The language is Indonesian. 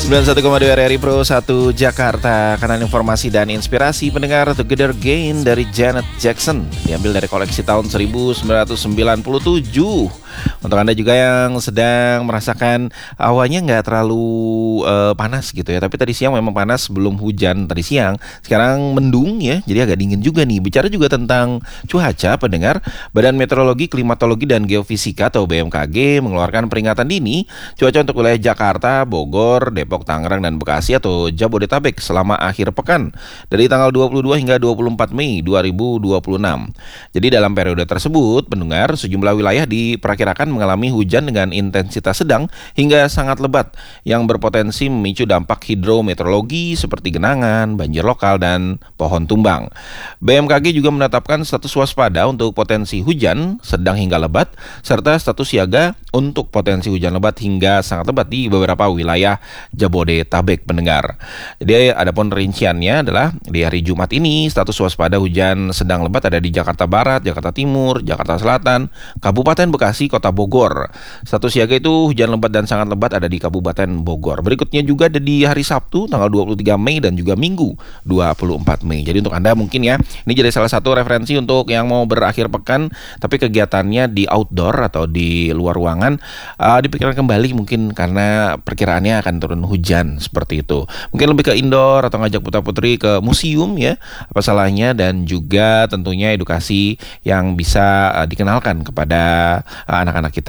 91,2 RRI Pro 1 Jakarta. Kanan informasi dan inspirasi pendengar Together Again dari Janet Jackson, diambil dari koleksi tahun 1997. Untuk Anda juga yang sedang merasakan awalnya nggak terlalu panas gitu ya, tapi tadi siang memang panas, belum hujan tadi siang. Sekarang mendung ya, jadi agak dingin juga nih. Bicara juga tentang cuaca pendengar, Badan Meteorologi, Klimatologi dan Geofisika atau BMKG mengeluarkan peringatan dini cuaca untuk wilayah Jakarta, Bogor, Depok, Tangerang, dan Bekasi atau Jabodetabek selama akhir pekan dari tanggal 22 hingga 24 Mei 2026. Jadi dalam periode tersebut, pendengar, sejumlah wilayah diperkirakan mengalami hujan dengan intensitas sedang hingga sangat lebat yang berpotensi memicu dampak hidrometeorologi seperti genangan, banjir lokal, dan pohon tumbang. BMKG juga menetapkan status waspada untuk potensi hujan sedang hingga lebat serta status siaga untuk potensi hujan lebat hingga sangat lebat di beberapa wilayah Jabodetabek pendengar. Jadi adapun rinciannya adalah di hari Jumat ini status waspada hujan sedang lebat ada di Jakarta Barat, Jakarta Timur, Jakarta Selatan, Kabupaten Bekasi, Kota Bogor. Status siaga itu hujan lebat dan sangat lebat ada di Kabupaten Bogor. Berikutnya juga ada di hari Sabtu tanggal 23 Mei dan juga Minggu 24 Mei. Jadi untuk Anda mungkin ya, ini jadi salah satu referensi untuk yang mau berakhir pekan tapi kegiatannya di outdoor atau di luar ruangan, dipikirkan kembali mungkin karena perkiraannya akan turun hujan seperti itu. Mungkin lebih ke indoor atau ngajak putra-putri ke museum ya, apa salahnya, dan juga tentunya edukasi yang bisa dikenalkan kepada anak-anak kita